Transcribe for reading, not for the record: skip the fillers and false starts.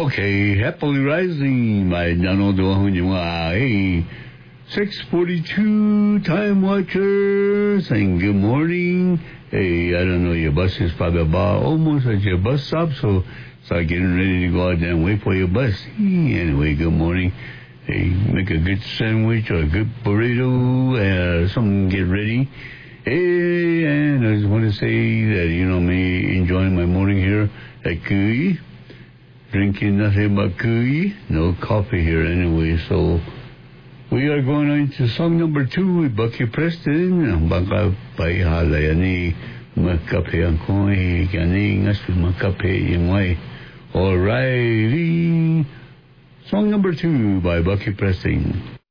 Okay, happily rising by hey, 6:42 time watchers, and good morning. Hey, I don't know, your bus is probably about almost at your bus stop, so start getting ready to go out there and wait for your bus. Anyway, good morning. Hey, make a good sandwich or a good burrito, something, get ready. Hey, and I just want to say that, me enjoying my morning here at Kui. Drinking nothing but Kui. No coffee here anyway, so we are going into song number 2 with Bucky Preston. Baka paihala yani magkape ang ko'y kaning as magkape yung way. Alrighty. Song number 2 by Bucky Preston.